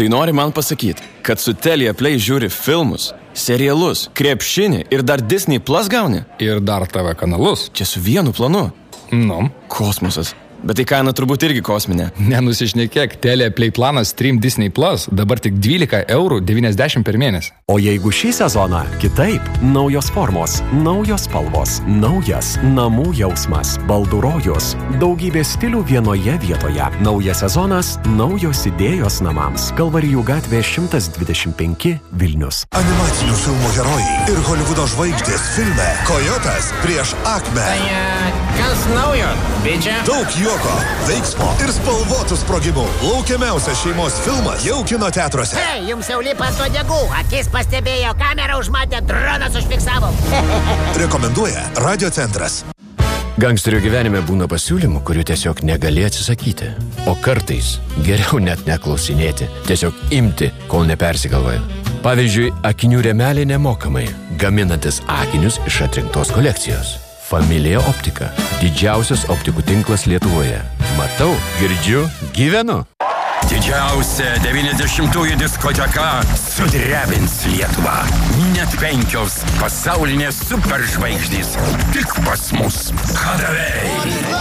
Tai nori man pasakyti, kad su Telia Play žiūri filmus, serialus, krepšinį ir dar Disney Plus gauni? Ir dar TV kanalus. Čia su vienu planu. Kosmosas. Bet tai kaina turbūt irgi kosminė. Nenusišnekėk, Telia Play planas Stream Disney Plus dabar tik 12,90 € per mėnesį. O jeigu šį sezoną kitaip, naujos formos, naujos spalvos, naujas namų jausmas, baldų rojus, daugybė stilių vienoje vietoje. Naujas sezonas, naujos idėjos namams. Kalvarijų gatvė 125 Vilnius. Animacinių filmų herojai ir Holivudo žvaigždės filme Kojotas prieš Akme. Kas naujo, bičia? Daug juoko, veiksmo ir spalvotų sprogimų. Laukiamiausias šeimos filmas jau kino teatruose. Hei, jums jau lipa ant uodegų. Akis pastebėjo, kamerą užmatė, dronas užfiksavo. Rekomenduoja Radio Centras. Gangsterio gyvenime būna pasiūlymų, kurių tiesiog negali atsisakyti. O kartais geriau net neklausinėti, tiesiog imti, kol nepersigalvoja. Pavyzdžiui, akinių rėmeliai nemokamai, gaminantis akinius iš atrinktos kolekcijos. Familija Optika. Didžiausias optikų tinklas Lietuvoje. Matau, girdžiu, gyvenu. Didžiausia 90-ųjų diskoteka sudrebins Lietuvą. Net 5 pasaulinės superžvaigždės. Tik pas mus. Kadavai.